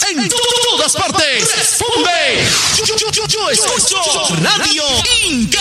en todas partes. Responde. Yo escucho Radio Inca.